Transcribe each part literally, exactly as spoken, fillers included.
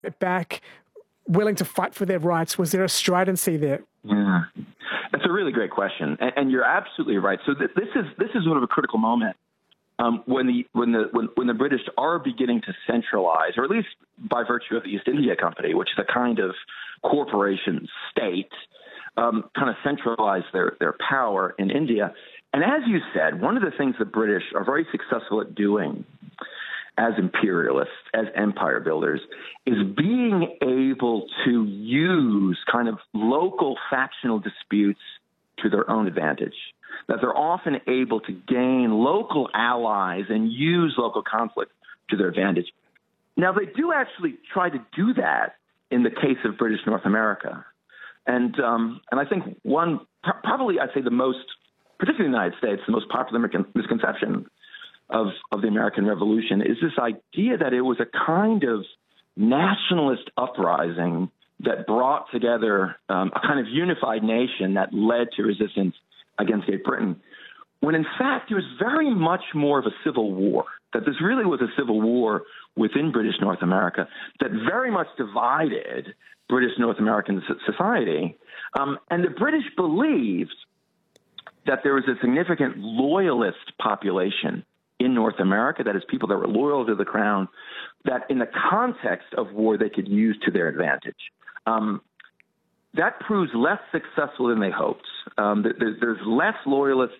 back, willing to fight for their rights? Was there a stridency there? Yeah, that's a really great question, and, and you're absolutely right. So th- this is this is sort of a critical moment um, when the when the when, when the British are beginning to centralize, or at least by virtue of the East India Company, which is a kind of corporation state, um, kind of centralize their their power in India. And as you said, one of the things the British are very successful at doing as imperialists, as empire builders, is being able to use kind of local factional disputes to their own advantage. That they're often able to gain local allies and use local conflict to their advantage. Now, they do actually try to do that in the case of British North America. And um, and I think one, probably I'd say the most, particularly in the United States, the most popular misconception of, of the American Revolution is this idea that it was a kind of nationalist uprising that brought together um, a kind of unified nation that led to resistance against Great Britain, when in fact it was very much more of a civil war, that this really was a civil war within British North America that very much divided British North American society. Um, and the British believed that there was a significant loyalist population in North America, that is, people that were loyal to the crown, that in the context of war they could use to their advantage. Um, that proves less successful than they hoped. Um, there's, there's less loyalist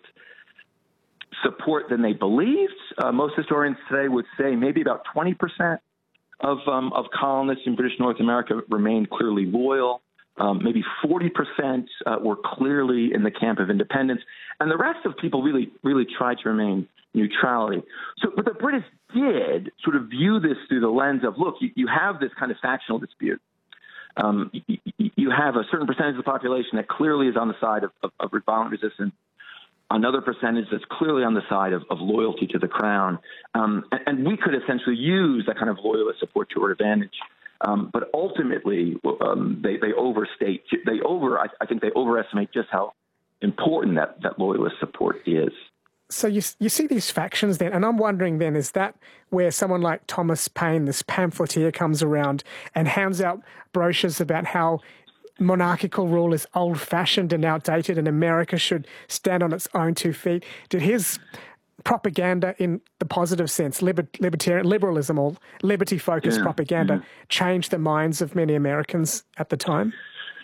support than they believed. Uh, most historians today would say maybe about twenty percent of, um, of colonists in British North America remained clearly loyal. Um, maybe forty percent uh, were clearly in the camp of independence. And the rest of people really, really tried to remain neutrality. So, but the British did sort of view this through the lens of, look, you, you have this kind of factional dispute. Um, you, you have a certain percentage of the population that clearly is on the side of, of, of violent resistance, another percentage that's clearly on the side of, of loyalty to the crown. Um, and, and we could essentially use that kind of loyalist support to our advantage. Um, but ultimately, um, they, they overstate, they over, I, I think they overestimate just how important that, that loyalist support is. So you you see these factions then, and I'm wondering then, is that where someone like Thomas Paine, this pamphleteer, comes around and hands out brochures about how monarchical rule is old-fashioned and outdated and America should stand on its own two feet? Did his propaganda in the positive sense, liber, libertarian liberalism or liberty-focused yeah, propaganda, yeah. change the minds of many Americans at the time?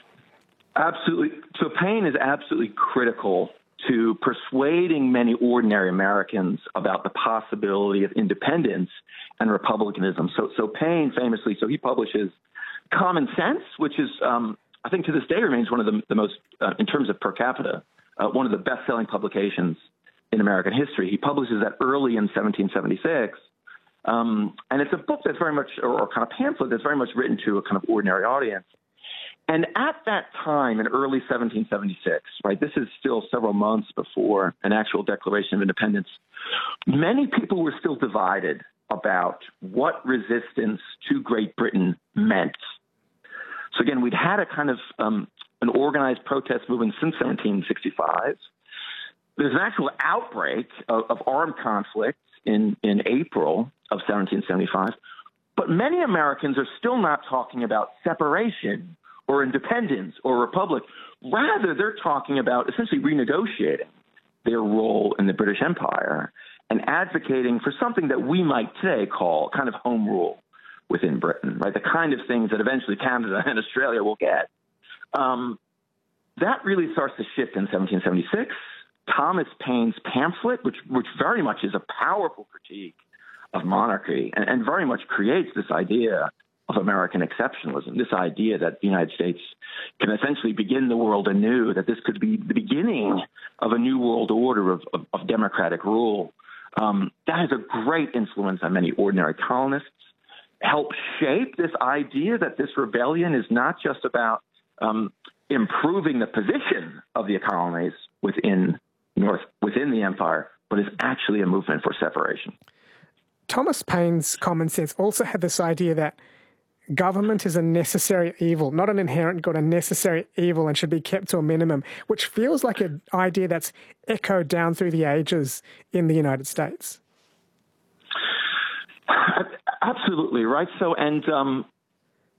Absolutely. So Paine is absolutely critical to persuading many ordinary Americans about the possibility of independence and republicanism. So, so Paine famously, so he publishes Common Sense, which is, um, I think to this day remains one of the, the most, uh, in terms of per capita, uh, one of the best-selling publications in American history. He publishes that early in seventeen seventy-six. Um, and it's a book that's very much, or, or kind of pamphlet that's very much written to a kind of ordinary audience. And at that time, in early seventeen seventy-six, right, this is still several months before an actual Declaration of Independence, many people were still divided about what resistance to Great Britain meant. So again, we'd had a kind of um, an organized protest movement since seventeen sixty-five. There's an actual outbreak of, of armed conflict in, in April of seventeen seventy-five, but many Americans are still not talking about separation or independence or republic. Rather, they're talking about essentially renegotiating their role in the British Empire and advocating for something that we might today call kind of home rule within Britain, right? The kind of things that eventually Canada and Australia will get. Um, that really starts to shift in seventeen seventy-six. Thomas Paine's pamphlet, which, which very much is a powerful critique of monarchy and, and very much creates this idea of American exceptionalism, this idea that the United States can essentially begin the world anew, that this could be the beginning of a new world order of, of, of democratic rule. Um, that has a great influence on many ordinary colonists, help shape this idea that this rebellion is not just about um, improving the position of the colonies within North, within the empire, but is actually a movement for separation. Thomas Paine's Common Sense also had this idea that government is a necessary evil, not an inherent good, a necessary evil, and should be kept to a minimum, which feels like an idea that's echoed down through the ages in the United States. Absolutely, right? So, and um,